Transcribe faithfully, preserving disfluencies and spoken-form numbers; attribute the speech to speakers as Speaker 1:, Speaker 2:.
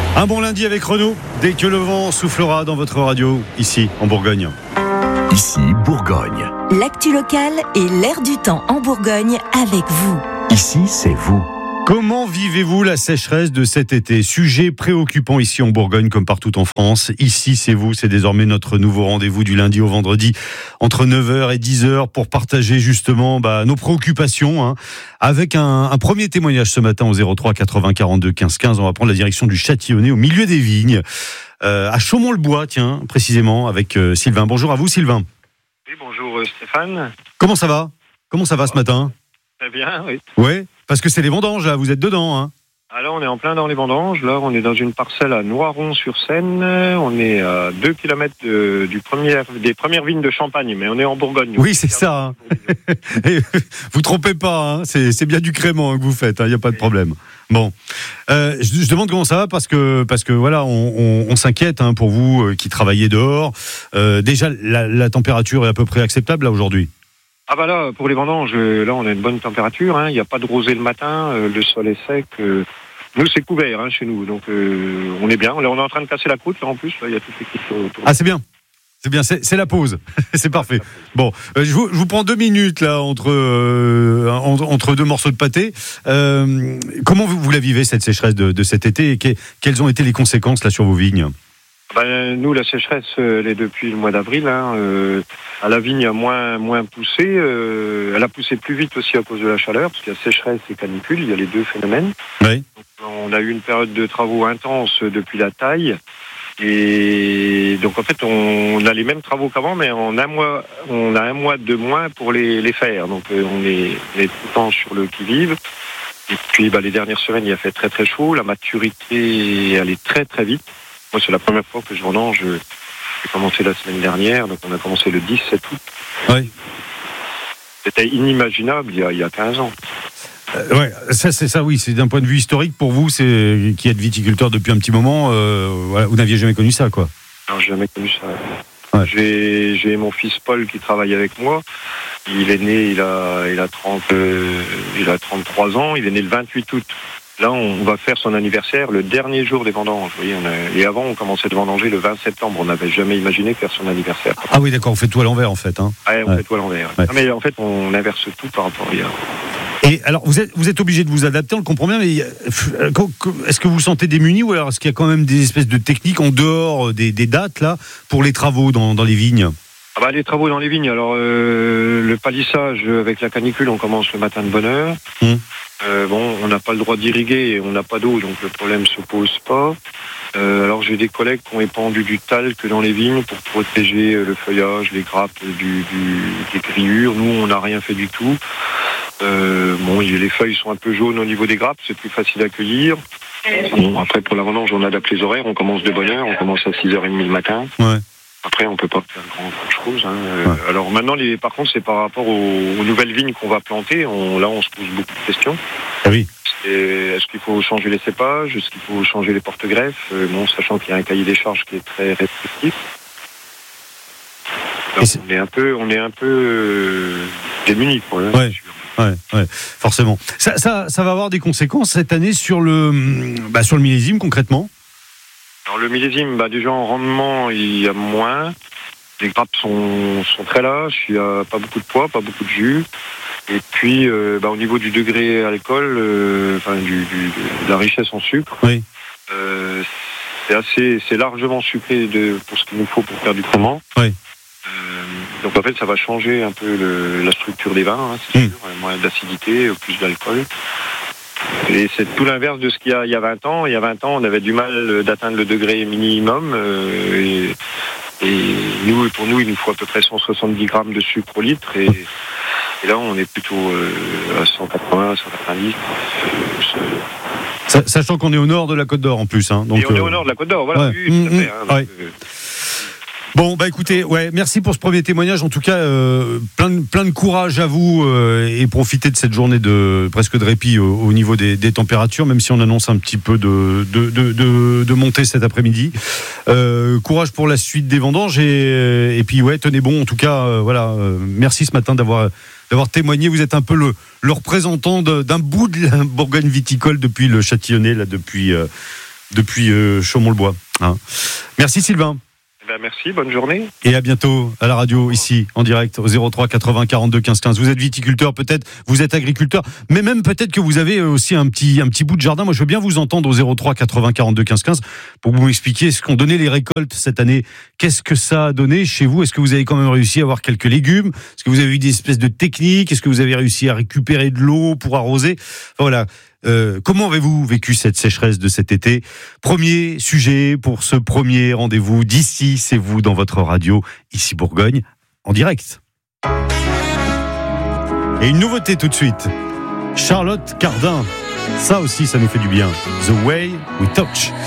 Speaker 1: Un bon lundi avec Renaud, dès que le vent soufflera dans votre radio, ici en Bourgogne.
Speaker 2: Ici, Bourgogne.
Speaker 3: L'actu locale et l'air du temps en Bourgogne avec vous.
Speaker 2: Ici, c'est vous.
Speaker 1: Comment vivez-vous la sécheresse de cet été ? Sujet préoccupant ici en Bourgogne comme partout en France. Ici, c'est vous, c'est désormais notre nouveau rendez-vous du lundi au vendredi entre neuf heures et dix heures pour partager justement bah, nos préoccupations. Hein, avec un, un premier témoignage ce matin au zéro trois quatre-vingts quarante-deux quinze quinze. On va prendre la direction du Châtillonnais au milieu des vignes, euh, à Chaumont-le-Bois, tiens, précisément, avec euh, Sylvain. Bonjour à vous, Sylvain.
Speaker 4: Oui, bonjour Stéphane.
Speaker 1: Comment ça va ? Comment ça va ce matin ?
Speaker 4: Très bien, oui.
Speaker 1: Ouais, parce que c'est les vendanges, là, vous êtes dedans, hein.
Speaker 4: Alors, on est en plein dans les vendanges. Là, on est dans une parcelle à Noiron-sur-Seine. On est à deux kilomètres de, du premier, des premières vignes de Champagne, mais on est en Bourgogne.
Speaker 1: Oui, c'est ça. Hein. Et vous trompez pas, hein. c'est, c'est bien du crément hein, que vous faites, il hein, n'y a pas de problème. Bon, euh, je, je demande comment ça va parce que, parce que voilà, on, on, on s'inquiète hein, pour vous euh, qui travaillez dehors. Euh, déjà, la, la température est à peu près acceptable là aujourd'hui ?
Speaker 4: Ah bah là, pour les vendanges, là on a une bonne température, hein. Il n'y a pas de rosée le matin, euh, le sol est sec. Euh, nous c'est couvert hein, chez nous, donc euh, on est bien. Là on est en train de casser la croûte, là en plus, là il y a toute l'équipe autour.
Speaker 1: Ah c'est bien, c'est bien, c'est, c'est la pause, c'est parfait. Bon, euh, je, vous, je vous prends deux minutes là entre, euh, entre, entre deux morceaux de pâté. Euh, comment vous, vous la vivez cette sécheresse de, de cet été et que, quelles ont été les conséquences là sur vos vignes ?
Speaker 4: Ben, nous, la sécheresse, elle est depuis le mois d'avril. Hein, euh, à la vigne, a moins, moins poussé. Euh, elle a poussé plus vite aussi à cause de la chaleur, parce qu'il y a sécheresse et canicule, il y a les deux phénomènes.
Speaker 1: Oui.
Speaker 4: Donc, on a eu une période de travaux intenses depuis la taille. Et donc, en fait, on a les mêmes travaux qu'avant, mais en un mois, on a un mois de moins pour les, les faire. Donc, euh, on, est, on est tout le temps sur le qui-vive. Et puis, bah, les dernières semaines, il a fait très, très chaud. La maturité, elle est très, très vite. Moi, c'est la première fois que je vendange. J'ai commencé la semaine dernière, donc on a commencé le dix-sept août.
Speaker 1: Oui.
Speaker 4: C'était inimaginable il y a, il y a quinze ans.
Speaker 1: Euh, ouais, ça, c'est ça, oui. C'est d'un point de vue historique pour vous, c'est qui êtes viticulteur depuis un petit moment. Euh, voilà, vous n'aviez jamais connu ça, quoi.
Speaker 4: Non, j'ai jamais connu ça. Ouais. J'ai, j'ai mon fils Paul qui travaille avec moi. Il est né, il a, il a trente, euh, il a trente-trois ans. Il est né le vingt-huit août. Là, on va faire son anniversaire le dernier jour des vendanges. Vous voyez, on a... Et avant, on commençait de vendanger le vingt septembre. On n'avait jamais imaginé faire son anniversaire.
Speaker 1: Ah oui, d'accord, on fait tout à l'envers, en fait. Hein.
Speaker 4: Ouais, on
Speaker 1: ouais.
Speaker 4: fait tout à l'envers.
Speaker 1: Ouais.
Speaker 4: Non, mais en fait, on inverse tout par rapport à hier.
Speaker 1: Et alors, vous êtes, vous êtes obligé de vous adapter, on le comprend bien, mais est-ce que vous vous sentez démuni ou alors est-ce qu'il y a quand même des espèces de techniques en dehors des, des dates, là, pour les travaux dans, dans les vignes ?
Speaker 4: Ah bah, les travaux dans les vignes, alors euh, le palissage avec la canicule, on commence le matin de bonne heure. Mmh. Euh, bon, on n'a pas le droit d'irriguer et on n'a pas d'eau, donc le problème se pose pas. Euh, alors j'ai des collègues qui ont épandu du talc dans les vignes pour protéger le feuillage, les grappes du, du, des grillures. Nous, on n'a rien fait du tout. Euh, bon, les feuilles sont un peu jaunes au niveau des grappes, c'est plus facile à cueillir. Bon, après, pour la vendange, on adapte les horaires. On commence de bonne heure, on commence à six heures trente le matin. Ouais. Après, on peut pas faire grand chose. Hein. Ouais. Alors maintenant, les, par contre, c'est par rapport aux, aux nouvelles vignes qu'on va planter. On, là, on se pose beaucoup de questions.
Speaker 1: Ah oui.
Speaker 4: Et est-ce qu'il faut changer les cépages ? Est-ce qu'il faut changer les porte-greffes ? euh, Bon, sachant qu'il y a un cahier des charges qui est très restrictif. Alors, est on est un peu, on est un peu euh, démunis, quoi. Hein,
Speaker 1: ouais. Ouais, ouais, forcément. Ça, ça, ça va avoir des conséquences cette année sur le, bah, sur le millésime concrètement.
Speaker 4: Alors le millésime, bah, déjà en rendement, il y a moins. Les grappes sont, sont très lâches, il n'y a pas beaucoup de poids, pas beaucoup de jus. Et puis, euh, bah, au niveau du degré alcool, euh, enfin du, du, de la richesse en sucre,
Speaker 1: oui.
Speaker 4: euh, c'est assez, c'est largement sucré de, pour ce qu'il nous faut pour faire du crément.
Speaker 1: Oui.
Speaker 4: Euh, donc en fait, ça va changer un peu le, la structure des vins, hein, c'est mmh. sûr, moins d'acidité, plus d'alcool. Et c'est tout l'inverse de ce qu'il y a il y a vingt ans. Il y a vingt ans, on avait du mal d'atteindre le degré minimum. Euh, et, et nous, pour nous, il nous faut à peu près cent soixante-dix grammes de sucre au litre. Et, et là, on est plutôt euh, à cent quatre-vingts, cent quatre-vingt-dix.
Speaker 1: Euh, Sachant qu'on est au nord de la Côte d'Or en plus. Hein, donc,
Speaker 4: et on est
Speaker 1: euh...
Speaker 4: au nord de la Côte d'Or, voilà.
Speaker 1: Ouais.
Speaker 4: Oui, tout à fait, hein, donc,
Speaker 1: ouais.
Speaker 4: euh...
Speaker 1: Bon, bah écoutez, ouais, merci pour ce premier témoignage. En tout cas, euh, plein, de, plein de courage à vous euh, et profitez de cette journée de presque de répit au, au niveau des, des températures, même si on annonce un petit peu de, de, de, de, de montée cet après-midi. Euh, courage pour la suite des vendanges et, et puis ouais, tenez bon. En tout cas, euh, voilà, euh, merci ce matin d'avoir d'avoir témoigné. Vous êtes un peu le, le représentant de, d'un bout de la Bourgogne viticole depuis le Châtillonnais, là, depuis. Euh, depuis euh, Chaumont-le-Bois. Hein. Merci Sylvain.
Speaker 4: Ben merci, bonne journée.
Speaker 1: Et à bientôt à la radio, ici, en direct, au zéro trois quatre-vingts quarante-deux quinze quinze. Vous êtes viticulteur peut-être, vous êtes agriculteur, mais même peut-être que vous avez aussi un petit, un petit bout de jardin. Moi, je veux bien vous entendre au zéro trois quatre-vingts quarante-deux quinze quinze pour vous expliquer ce qu'ont donné les récoltes cette année. Qu'est-ce que ça a donné chez vous? Est-ce que vous avez quand même réussi à avoir quelques légumes? Est-ce que vous avez eu des espèces de techniques? Est-ce que vous avez réussi à récupérer de l'eau pour arroser? Enfin, voilà. Euh, comment avez-vous vécu cette sécheresse de cet été? Premier sujet pour ce premier rendez-vous d'ici, c'est vous dans votre radio, ici Bourgogne, en direct. Et une nouveauté tout de suite, Charlotte Cardin. Ça aussi, ça nous fait du bien. The Way We Touch.